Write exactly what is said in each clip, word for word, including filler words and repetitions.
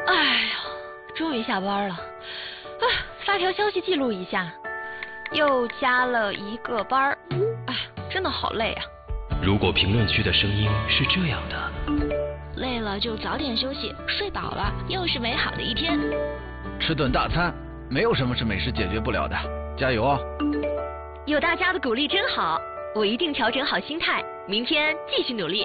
哎呀，终于下班了，啊，发条消息记录一下，又加了一个班儿，哎，真的好累啊。 如果评论区的声音是这样的， 累了就早点休息，睡饱了又是美好的一天。 吃顿大餐，没有什么是美食解决不了的，加油啊！ 有大家的鼓励真好，我一定调整好心态，明天继续努力。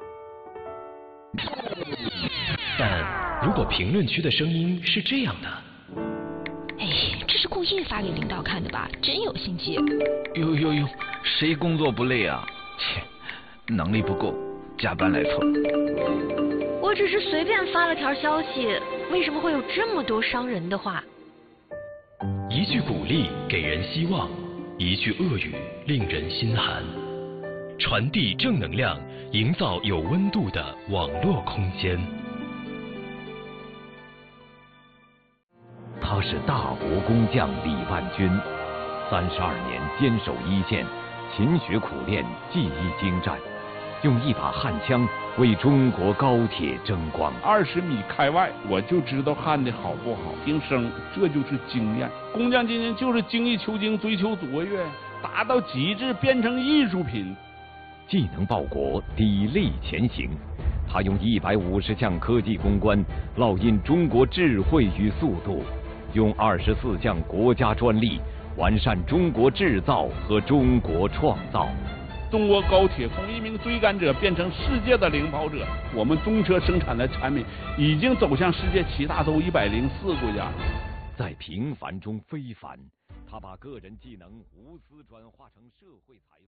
但如果评论区的声音是这样的， 哎，这是故意发给领导看的吧？真有心机。 呦呦呦，谁工作不累啊？切，能力不够，加班来凑。 我只是随便发了条消息，为什么会有这么多伤人的话？ 一句鼓励给人希望，一句恶语令人心寒。传递正能量，营造有温度的网络空间。 他是大国工匠李万军，三十二年坚守一线，勤学苦练，技艺精湛，用一把焊枪为中国高铁争光。 二十米开外，我就知道焊的好不好，听声，这就是经验。工匠精神就是精益求精，追求卓越，达到极致，变成艺术品。 技能报国，砥砺前行。他用一百五十项科技攻关，烙印中国智慧与速度；用二十四项国家专利，完善中国制造和中国创造。 中国高铁从一名追赶者变成世界的领跑者，我们中车生产的产品已经走向世界七大洲一百零四国家。 在平凡中非凡，他把个人技能无私转化成社会财富。